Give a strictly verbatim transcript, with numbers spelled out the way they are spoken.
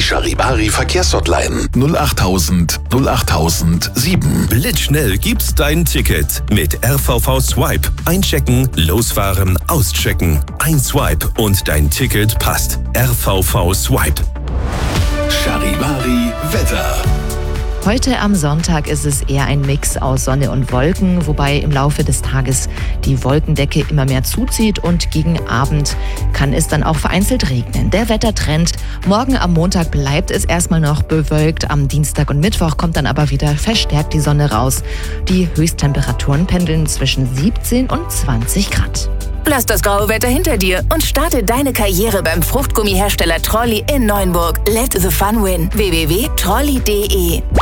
Charivari Verkehrshotline null achttausend null achttausend sieben. Blitzschnell gibt's dein Ticket mit R V V Swipe. Einchecken, losfahren, auschecken. Ein Swipe und dein Ticket passt. R V V Swipe. Charivari Wetter. Heute am Sonntag ist es eher ein Mix aus Sonne und Wolken, wobei im Laufe des Tages die Wolkendecke immer mehr zuzieht und gegen Abend kann es dann auch vereinzelt regnen. Der Wettertrend: morgen am Montag bleibt es erstmal noch bewölkt, am Dienstag und Mittwoch kommt dann aber wieder verstärkt die Sonne raus. Die Höchsttemperaturen pendeln zwischen siebzehn und zwanzig Grad. Lass das graue Wetter hinter dir und starte deine Karriere beim Fruchtgummihersteller Trolli in Neuenburg. Let the fun win. w w w punkt trolli punkt d e